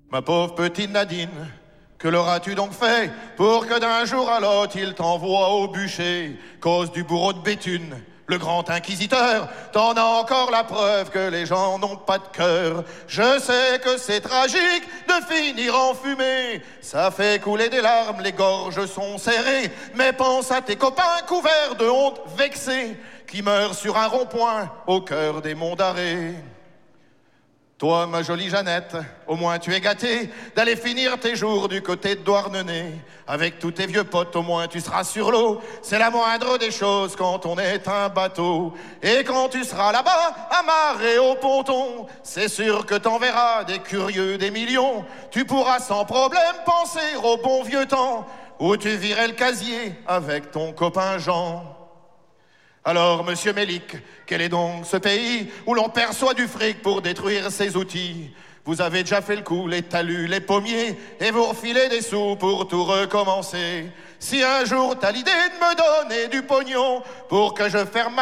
Ma pauvre petite Nadine, que l'auras-tu donc fait pour que d'un jour à l'autre il t'envoie au bûcher, cause du bourreau de Béthune, le grand inquisiteur? T'en as encore la preuve que les gens n'ont pas de cœur. Je sais que c'est tragique de finir en fumée, ça fait couler des larmes, les gorges sont serrées, mais pense à tes copains couverts de honte vexés, qui meurent sur un rond-point au cœur des monts d'arrêt. Toi, ma jolie Jeannette, au moins tu es gâtée d'aller finir tes jours du côté de Douarnenez. Avec tous tes vieux potes, au moins tu seras sur l'eau. C'est la moindre des choses quand on est un bateau. Et quand tu seras là-bas, amarré au ponton, c'est sûr que t'enverras des curieux des millions. Tu pourras sans problème penser au bon vieux temps où tu virais le casier avec ton copain Jean. Alors, monsieur Mélic, quel est donc ce pays où l'on perçoit du fric pour détruire ses outils? Vous avez déjà fait le coup, les talus, les pommiers, et vous refilez des sous pour tout recommencer. Si un jour t'as l'idée de me donner du pognon pour que je ferme